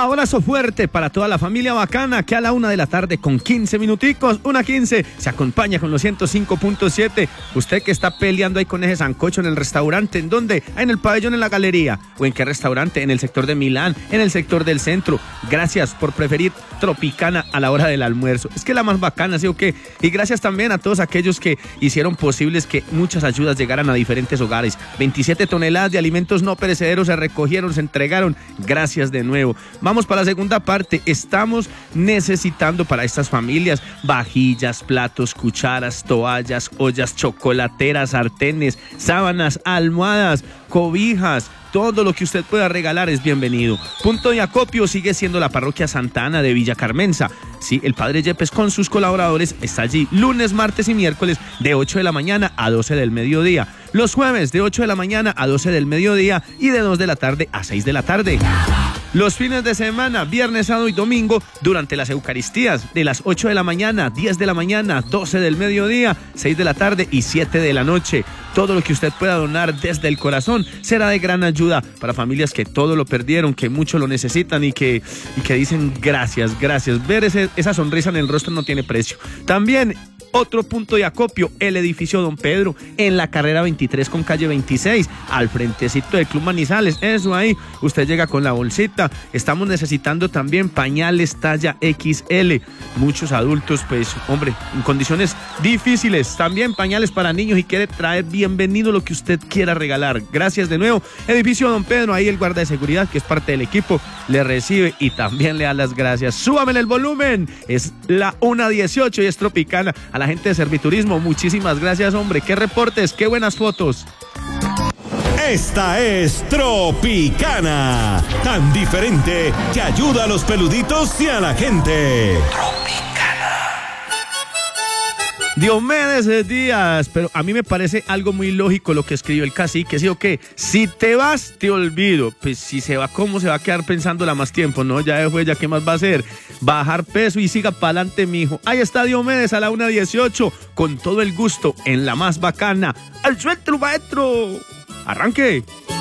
Abrazo fuerte para toda la familia bacana que a la 1:00 con 15 minuticos, 1:15, se acompaña con los 105.7. Usted que está peleando ahí con ese sancocho en el restaurante, ¿en dónde? En el pabellón, en la galería. ¿O en qué restaurante? En el sector de Milán, en el sector del centro. Gracias por preferir Tropicana a la hora del almuerzo. Es que la más bacana, ¿sí o qué? Y gracias también a todos aquellos que hicieron posibles que muchas ayudas llegaran a diferentes hogares. 27 toneladas de alimentos no perecederos se recogieron, se entregaron. Gracias de nuevo. Vamos para la segunda parte. Estamos necesitando para estas familias vajillas, platos, cucharas, toallas, ollas chocolateras, sartenes, sábanas, almohadas, cobijas. Todo lo que usted pueda regalar es bienvenido. Punto de acopio sigue siendo la parroquia Santa Ana de Villa Carmenza. Sí, el padre Yepes con sus colaboradores está allí lunes, martes y miércoles de 8 de la mañana a 12 del mediodía. Los jueves de 8 de la mañana a 12 del mediodía y de 2 de la tarde a 6 de la tarde. Los fines de semana, viernes, sábado y domingo, durante las Eucaristías, de las 8 de la mañana, 10 de la mañana, 12 del mediodía, 6 de la tarde y 7 de la noche. Todo lo que usted pueda donar desde el corazón será de gran ayuda para familias que todo lo perdieron, que mucho lo necesitan y que dicen gracias, gracias. Ver esa sonrisa en el rostro no tiene precio. También otro punto de acopio, el edificio Don Pedro, en la carrera 23 con calle 26, al frentecito del Club Manizales. Eso ahí, usted llega con la bolsita. Estamos necesitando también pañales talla XL. Muchos adultos, pues, hombre, en condiciones difíciles. También pañales para niños y quiere traer bienvenido lo que usted quiera regalar. Gracias de nuevo. Edificio Don Pedro, ahí el guarda de seguridad, que es parte del equipo, le recibe y también le da las gracias. Súbame el volumen. Es la 1:18 y es Tropicana. A la gente de Serviturismo, muchísimas gracias, hombre. Qué reportes, qué buenas fotos. Esta es Tropicana, tan diferente que ayuda a los peluditos y a la gente. Diomedes Díaz, pero a mí me parece algo muy lógico lo que escribió el cacique, ¿sí o qué? Si te vas, te olvido. Pues si se va, ¿cómo se va a quedar pensándola más tiempo? No, ya fue, ya qué más va a hacer. Bajar peso y siga pa'lante, mijo. Ahí está Diomedes a la 1:18, con todo el gusto, en la más bacana. ¡Al suelto, maestro! ¡Arranque!